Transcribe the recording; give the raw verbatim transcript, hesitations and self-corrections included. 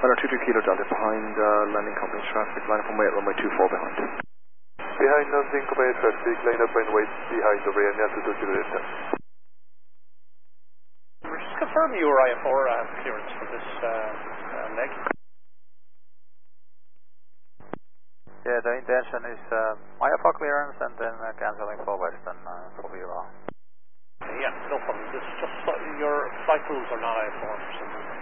Runner two two Kilo Delta behind uh, landing company's traffic, line up on way at runway two four behind. Behind landing company traffic, line up and wait behind the rail, two two Kilo Delta. Just confirm your I F R uh, clearance for this uh, uh, leg. Yeah, the intention is uh, I F R clearance and then uh, cancelling for Western uh, for V R. Yeah, no problem. This is just uh, your flight rules are not I F R for some reason.